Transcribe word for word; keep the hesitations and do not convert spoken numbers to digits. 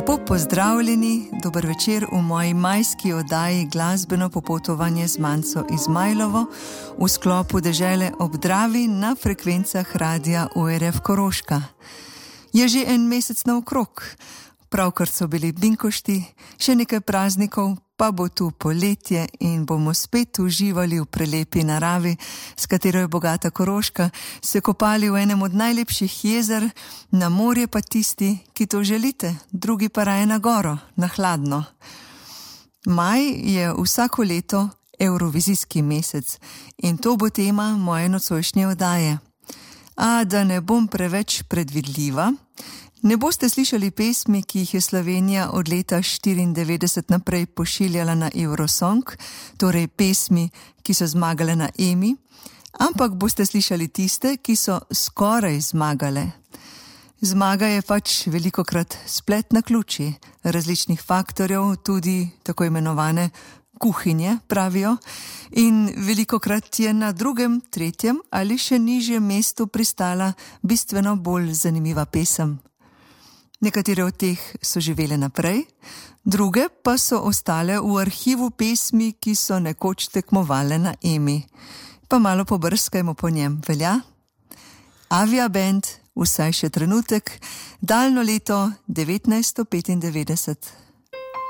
Lepo pozdravljeni, dober večer v moji majski oddaji Glasbeno popotovanje z Manco Izmajlovo v sklopu Dežele ob Dravi na frekvencah radia U R F Koroška. Je že en mesec naokrog, pravkar so bili binkošti, še nekaj praznikov, pa bo tu poletje in bomo spet uživali v prelepi naravi, s katero je bogata Koroška, se kopali v enem od najlepših jezer, na morje pa tisti, ki to želite, drugi pa raje na goro, na hladno. Maj je vsako leto evrovizijski mesec in to bo tema moje nocojšnje oddaje. A da ne bom preveč predvidljiva, ne boste slišali pesmi, ki jih je Slovenija od leta štiriindevetdeset naprej pošiljala na Eurosong, torej pesmi, ki so zmagale na Emi, ampak boste slišali tiste, ki so skoraj zmagale. Zmaga je pač velikokrat splet naključij, različnih faktorjev, tudi tako imenovane kuhinje, pravijo, in velikokrat je na drugem, tretjem ali še nižjem mestu pristala bistveno bolj zanimiva pesem. Nekatere od teh so živele naprej, druge pa so ostale v arhivu pesmi, ki so nekoč tekmovale na Emi. Pa malo pobrskajmo po njem, velja? Avia Band, vsaj še trenutek, daljno leto devetnajststo petindevetdeset.